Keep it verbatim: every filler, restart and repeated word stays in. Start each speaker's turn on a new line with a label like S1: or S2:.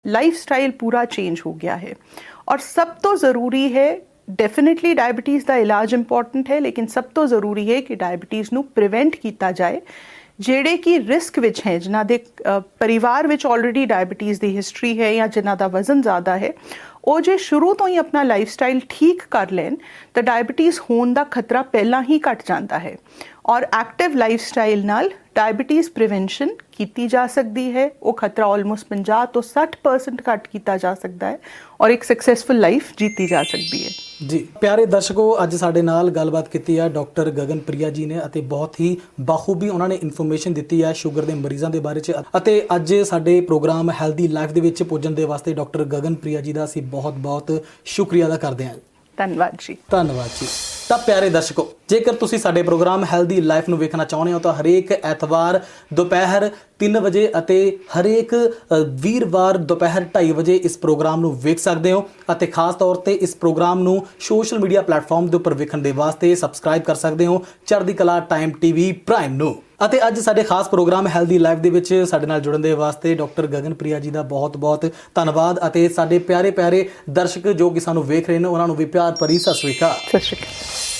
S1: Life ਪੂਰਾ change ਹੋ ਗਿਆ ਹੈ। ਔਰ ਸਭ ਤੋਂ ਜ਼ਰੂਰੀ ਹੈ, ਡੈਫੀਨਿਟਲੀ ਡਾਇਬਟੀਜ਼ ਦਾ ਇਲਾਜ ਇੰਪੋਰਟੈਂਟ ਹੈ, ਲੇਕਿਨ ਸਭ ਤੋਂ ਜ਼ਰੂਰੀ ਹੈ ਕਿ ਡਾਇਬਟੀਜ਼ ਨੂੰ ਪ੍ਰੀਵੈਂਟ ਕੀਤਾ ਜਾਏ। ਜਿਹੜੇ ਕਿ ਰਿਸਕ ਵਿੱਚ ਹੈ, ਜਿਨ੍ਹਾਂ ਦੇ ਪਰਿਵਾਰ ਵਿੱਚ ਆਲਰੇਡੀ ਡਾਇਬਟੀਜ਼ ਦੀ ਹਿਸਟਰੀ ਹੈ ਜਾਂ ਜਿਨ੍ਹਾਂ ਦਾ ਵਜ਼ਨ ਜ਼ਿਆਦਾ ਹੈ, ਉਹ ਜੇ ਸ਼ੁਰੂ ਤੋਂ ਹੀ ਆਪਣਾ ਲਾਈਫ ਸਟਾਈਲ ਠੀਕ ਕਰ ਲੈਣ ਤਾਂ ਡਾਇਬਟੀਜ਼ ਹੋਣ ਦਾ ਖਤਰਾ ਪਹਿਲਾਂ ਹੀ ਘਟ ਜਾਂਦਾ ਹੈ। ਔਰ ਐਕਟਿਵ ਲਾਈਫ ਸਟਾਈਲ ਨਾਲ ਡਾਇਬਟੀਜ਼ ਪ੍ਰੀਵੈਂਸ਼ਨ ਕੀਤੀ ਜਾ ਸਕਦੀ ਹੈ। ਉਹ ਖਤਰਾ ਆਲਮੋਸਟ ਪੰਜਾਹ ਤੋਂ ਸੱਠ ਪਰਸੈਂਟ ਘੱਟ ਕੀਤਾ ਜਾ ਸਕਦਾ ਹੈ ਔਰ ਇੱਕ ਸਕਸੈਸਫੁਲ ਲਾਈਫ ਜੀਤੀ ਜਾ ਸਕਦੀ ਹੈ।
S2: ਜੀ ਪਿਆਰੇ ਦਰਸ਼ਕੋ, ਅੱਜ ਸਾਡੇ ਨਾਲ ਗੱਲਬਾਤ ਕੀਤੀ ਹੈ ਡਾਕਟਰ ਗਗਨਪ੍ਰਿਆ ਜੀ ਨੇ ਅਤੇ ਬਹੁਤ ਹੀ ਬਾਖੂਬੀ ਉਹਨਾਂ ਨੇ ਇਨਫੋਰਮੇਸ਼ਨ ਦਿੱਤੀ ਹੈ ਸ਼ੂਗਰ ਦੇ ਮਰੀਜ਼ਾਂ ਦੇ ਬਾਰੇ 'ਚ। ਅਤੇ ਅੱਜ ਸਾਡੇ ਪ੍ਰੋਗਰਾਮ ਹੈਲਦੀ ਲਾਈਫ ਦੇ ਵਿੱਚ ਪੁੱਜਣ ਦੇ ਵਾਸਤੇ ਡਾਕਟਰ ਗਗਨਪ੍ਰਿਆ ਜੀ ਦਾ ਅਸੀਂ ਬਹੁਤ ਬਹੁਤ ਸ਼ੁਕਰੀਆ ਅਦਾ ਕਰਦੇ ਹਾਂ।
S1: ਧੰਨਵਾਦ ਜੀ।
S2: ਧੰਨਵਾਦ ਜੀ। ਤਾਂ ਪਿਆਰੇ ਦਰਸ਼ਕੋ, ਜੇਕਰ ਤੁਸੀਂ ਸਾਡੇ ਪ੍ਰੋਗਰਾਮ ਹੈਲਦੀ ਲਾਈਫ ਨੂੰ ਵੇਖਣਾ ਚਾਹੁੰਦੇ ਹੋ ਤਾਂ ਹਰੇਕ ਐਤਵਾਰ ਦੁਪਹਿਰ ਤਿੰਨ ਵਜੇ ਅਤੇ ਹਰੇਕ ਵੀਰਵਾਰ ਦੁਪਹਿਰ ਢਾਈ ਵਜੇ ਇਸ ਪ੍ਰੋਗਰਾਮ ਨੂੰ ਵੇਖ ਸਕਦੇ ਹੋ। ਅਤੇ ਖਾਸ ਤੌਰ ਤੇ ਇਸ ਪ੍ਰੋਗਰਾਮ ਨੂੰ ਸੋਸ਼ਲ ਮੀਡੀਆ ਪਲੇਟਫਾਰਮ ਦੇ ਉੱਪਰ ਵੇਖਣ ਦੇ ਵਾਸਤੇ ਸਬਸਕ੍ਰਾਈਬ ਕਰ ਸਕਦੇ ਹੋ ਚੜ੍ਹਦੀ ਕਲਾ ਟਾਈਮ ਟੀਵੀ ਪ੍ਰਾਈਮ ਨੂੰ। ਅਤੇ ਅੱਜ ਸਾਡੇ ਖਾਸ ਪ੍ਰੋਗਰਾਮ ਹੈਲਦੀ ਲਾਈਫ ਦੇ ਵਿੱਚ ਸਾਡੇ ਨਾਲ ਜੁੜਨ ਦੇ ਵਾਸਤੇ ਡਾਕਟਰ ਗਗਨਪ੍ਰਿਆ ਜੀ ਦਾ ਬਹੁਤ ਬਹੁਤ ਧੰਨਵਾਦ। ਅਤੇ ਸਾਡੇ ਪਿਆਰੇ ਪਿਆਰੇ ਦਰਸ਼ਕ ਜੋ ਕਿ ਸਾਨੂੰ ਵੇਖ ਰਹੇ ਨੇ ਉਹਨਾਂ ਨੂੰ ਵੀ ਪਿਆਰ ਭਰੀ ਸਤਿ ਸ਼੍ਰੀ ਅਕਾਲ।
S1: ਸਤਿ ਸ਼੍ਰੀ ਅਕਾਲ।